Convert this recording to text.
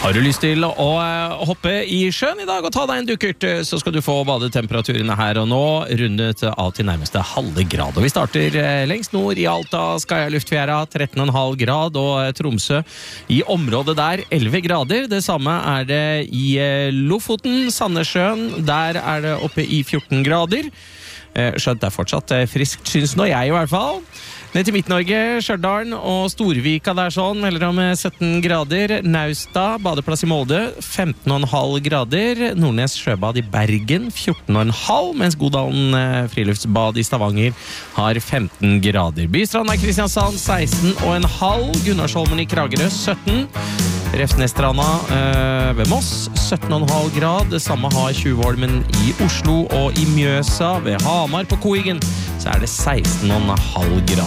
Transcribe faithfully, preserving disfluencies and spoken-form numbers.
Har du lyst til å hoppe i sjøen i dag og ta deg en dukkert, så skal du få badetemperaturene her og nå rundet av til nærmeste halve grad. Og vi starter lengst nord i Alta, Skaia Luftfjæra, tretten komma fem grad, og Tromsø i området der elleve grader. Det samme er det i Lofoten, Sandnessjøen, der er det oppe i fjorten grader. Skjønt det er fortsatt friskt, synes nå jeg i hvert fall. Ned til Midt-Norge, Stjørdalen og Storvika der sånn, melder om sytten grader. Naustad, badeplass i Molde, femten komma fem grader. Nordnes Sjøbad i Bergen, fjorten komma fem, mens Godalen friluftsbad i Stavanger har femten grader. Bystrand er Kristiansand, seksten komma fem. Gunnarsholmen i Kragerø, sytten. Refsnesstranda øh, ved Moss, sytten komma fem grad. Det samme har Tjuvholmen i Oslo, og i Mjøsa ved Hamar på Koigen så er det seksten komma fem grad.